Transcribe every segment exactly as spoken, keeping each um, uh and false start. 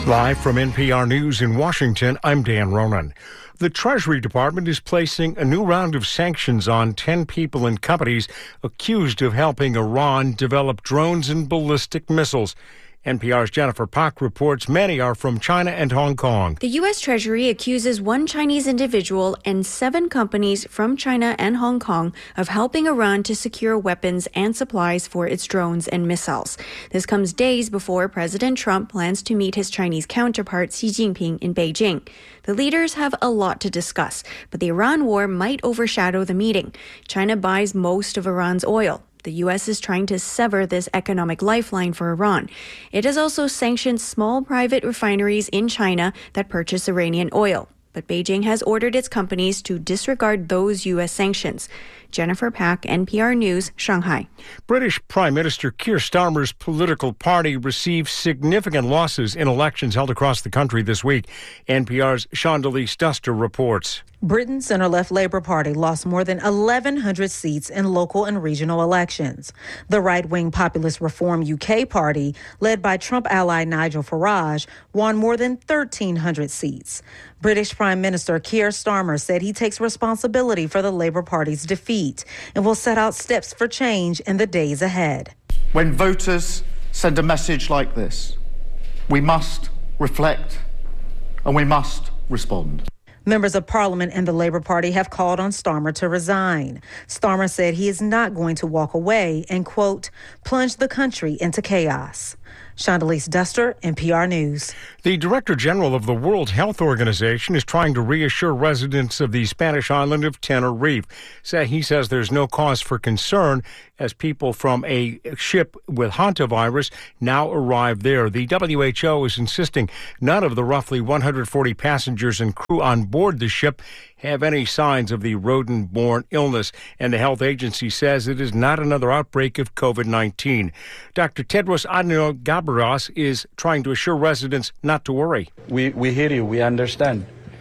Live from N P R News in Washington, I'm Dan Ronan. The Treasury Department is placing a new round of sanctions on ten people and companies accused of helping Iran develop drones and ballistic missiles. N P R's Jennifer Pak reports many are from China and Hong Kong. The U S. Treasury accuses one Chinese individual and seven companies from China and Hong Kong of helping Iran to secure weapons and supplies for its drones and missiles. This comes days before President Trump plans to meet his Chinese counterpart Xi Jinping in Beijing. The leaders have a lot to discuss, but the Iran war might overshadow the meeting. China buys most of Iran's oil. The U S is trying to sever this economic lifeline for Iran. It has also sanctioned small private refineries in China that purchase Iranian oil. But Beijing has ordered its companies to disregard those U S sanctions. Jennifer Pak, N P R News, Shanghai. British Prime Minister Keir Starmer's political party received significant losses in elections held across the country this week. N P R's Shondelise Duster reports. Britain's center-left Labour Party lost more than eleven hundred seats in local and regional elections. The right-wing Populist Reform U K party, led by Trump ally Nigel Farage, won more than thirteen hundred seats. British Prime Minister Keir Starmer said he takes responsibility for the Labour Party's defeat and will set out steps for change in the days ahead. When voters send a message like this, we must reflect and we must respond. Members of Parliament and the Labour Party have called on Starmer to resign. Starmer said he is not going to walk away and, quote, plunge the country into chaos. Shondelise Duster, N P R News. The Director General of the World Health Organization is trying to reassure residents of the Spanish island of Tenerife. He says there's no cause for concern as people from a ship with hantavirus now arrive there. The W H O is insisting none of the roughly one hundred forty passengers and crew on board the ship have any signs of the rodent-borne illness, and the health agency says it is not another outbreak of COVID nineteen. Doctor Tedros Adhanom Ghebreyesus is trying to assure residents not to worry. We, we hear you, we understand,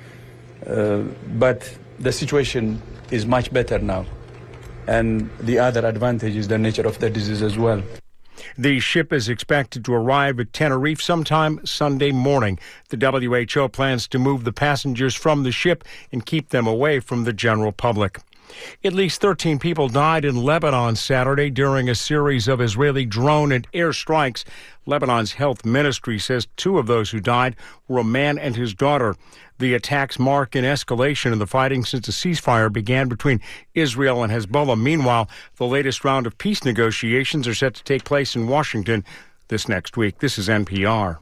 uh, but the situation is much better now. And the other advantage is the nature of the disease as well. The ship is expected to arrive at Tenerife sometime Sunday morning. The W H O plans to move the passengers from the ship and keep them away from the general public. At least thirteen people died in Lebanon Saturday during a series of Israeli drone and air strikes. Lebanon's health ministry says two of those who died were a man and his daughter. The attacks mark an escalation in the fighting since a ceasefire began between Israel and Hezbollah. Meanwhile, the latest round of peace negotiations are set to take place in Washington this next week. This is N P R.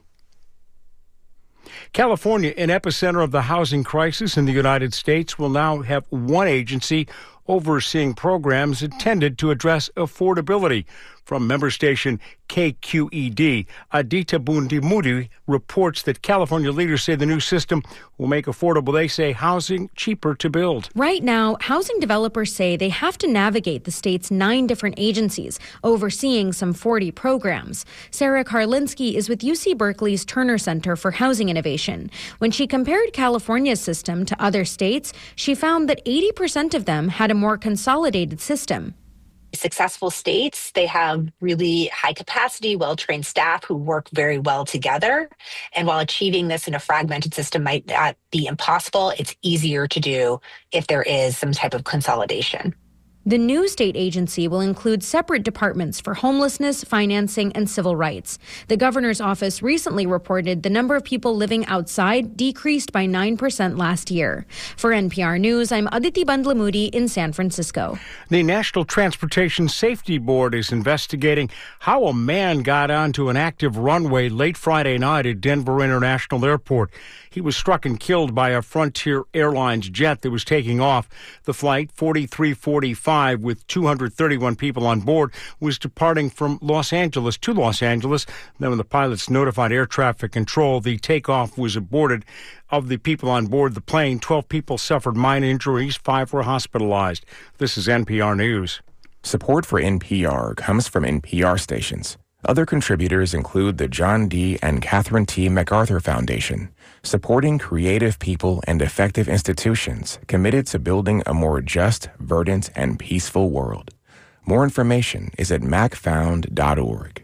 California, an epicenter of the housing crisis in the United States, will now have one agency overseeing programs intended to address affordability. From member station K Q E D, Aditya Bundimudi reports that California leaders say the new system will make affordable, they say, housing cheaper to build. Right now, housing developers say they have to navigate the state's nine different agencies overseeing some forty programs. Sarah Karlinski is with U C Berkeley's Turner Center for Housing Innovation. When she compared California's system to other states, she found that eighty percent of them had a more consolidated system. Successful states, they have really high capacity, well-trained staff who work very well together. And while achieving this in a fragmented system might not be impossible, it's easier to do if there is some type of consolidation. The new state agency will include separate departments for homelessness, financing, and civil rights. The governor's office recently reported the number of people living outside decreased by nine percent last year. For N P R News, I'm Aditi Bandlamudi in San Francisco. The National Transportation Safety Board is investigating how a man got onto an active runway late Friday night at Denver International Airport. He was struck and killed by a Frontier Airlines jet that was taking off. The flight, forty-three forty-five, with two hundred thirty-one people on board, was departing from Los Angeles to Los Angeles. Then when the pilots notified air traffic control, the takeoff was aborted. Of the people on board the plane, twelve people suffered minor injuries, five were hospitalized. This is N P R News. Support for N P R comes from N P R stations. Other contributors include the John D. and Catherine T. MacArthur Foundation, supporting creative people and effective institutions committed to building a more just, verdant, and peaceful world. More information is at mac found dot org.